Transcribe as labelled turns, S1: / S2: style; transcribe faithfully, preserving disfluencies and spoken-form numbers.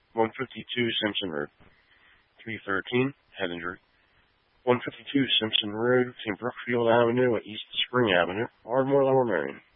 S1: one fifty-two Simpson Road. three thirteen Hettinger. one fifty-two Simpson Road between Brookfield Avenue and East Spring Avenue, Ardmore, Lower Merion.